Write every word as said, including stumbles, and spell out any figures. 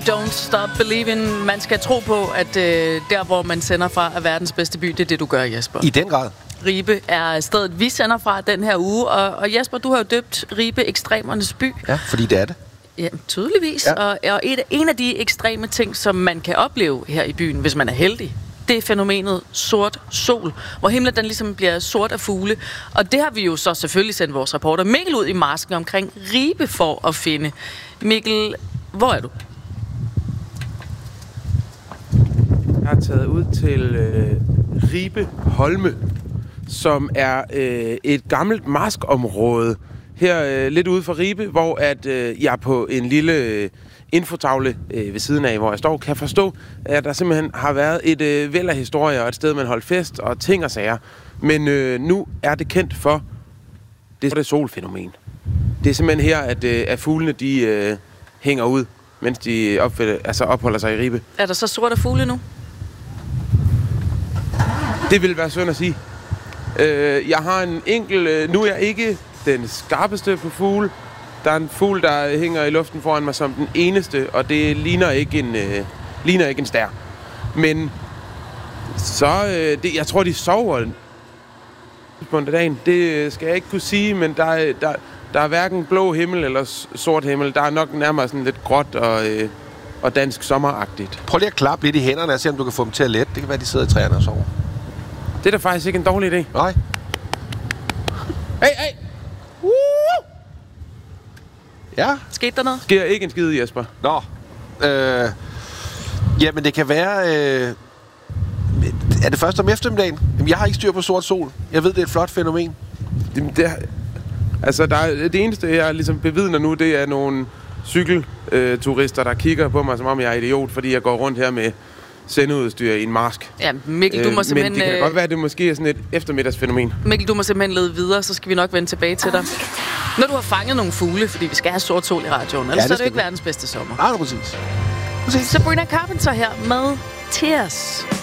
Don't stop believing. Man skal tro på, at øh, der, hvor man sender fra, er verdens bedste by. Det er det, du gør, Jesper. I den grad. Ribe er stedet, vi sender fra den her uge. Og, og Jesper, du har jo døbt Ribe ekstremernes by. Ja, fordi det er det. Ja, tydeligvis. Ja. Og, og et, en af de ekstreme ting, som man kan opleve her i byen, hvis man er heldig, det er fænomenet sort sol, hvor himlen den ligesom bliver sort af fugle. Og det har vi jo så selvfølgelig sendt vores reporter Mikkel ud i marsken omkring Ribe for at finde. Mikkel, hvor er du? Jeg har taget ud til øh, Ribe Holme, som er øh, et gammelt maskområde her øh, lidt ude for Ribe, hvor at øh, jeg på en lille øh, infotavle øh, ved siden af, hvor jeg står, kan forstå, at der simpelthen har været et øh, væld af historier og et sted, man holdt fest og ting og sager. Men øh, nu er det kendt for det, det solfænomen. Det er simpelthen her, at, øh, at fuglene de øh, hænger ud, mens de opfælder, altså opholder sig i Ribe. Er der så sort af fugle nu? Det vil være synd at sige. Øh, jeg har en enkelt... Øh, nu er jeg ikke den skarpeste på fugle. Der er en fugl, der hænger i luften foran mig som den eneste, og det ligner ikke en, øh, ligner ikke en stær. Men så... Øh, det, jeg tror, de sover på en dagen. Det skal jeg ikke kunne sige, men der er, der, der er hverken blå himmel eller sort himmel. Der er nok nærmere sådan lidt gråt og, øh, og dansk sommeragtigt. Prøv lige at klappe lidt i hænderne og se, om du kan få dem til at lette. Det kan være, de sidder i træerne og sover. Det er da faktisk ikke en dårlig idé. Nej. Hey, hey! Uh! Ja. Skete der noget? Sker ikke en skide, Jesper. Nå. Øh, jamen, det kan være... Øh, er det først om eftermiddagen? Jamen, jeg har ikke styr på sort sol. Jeg ved, det er et flot fænomen. Det, det, altså, der er, det eneste, jeg ligesom bevidner nu, det er nogle cykelturister, der kigger på mig, som om jeg er idiot, fordi jeg går rundt her med sendeudstyr i en mask. Ja, Mikkel, du må øh, simpelthen... Men det kan da godt være, at det måske er sådan et eftermiddagsfænomen. Mikkel, du må simpelthen lede videre, så skal vi nok vende tilbage til dig. Når du har fanget nogle fugle, fordi vi skal have sort sol i radioen, ellers ja, er det jo ikke verdens bedste sommer. Nej, præcis. præcis. Sabrina Carpenter her med Tears.